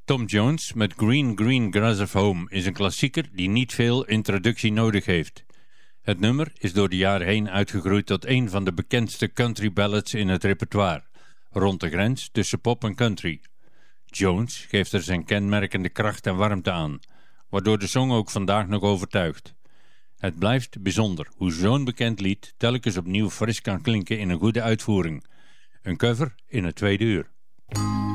Tom Jones met Green Green Grass of Home is een klassieker die niet veel introductie nodig heeft. Het nummer is door de jaren heen uitgegroeid tot een van de bekendste country ballads in het repertoire, rond de grens tussen pop en country. Jones geeft er zijn kenmerkende kracht en warmte aan, waardoor de song ook vandaag nog overtuigt. Het blijft bijzonder hoe zo'n bekend lied telkens opnieuw fris kan klinken in een goede uitvoering. Een cover in het tweede uur.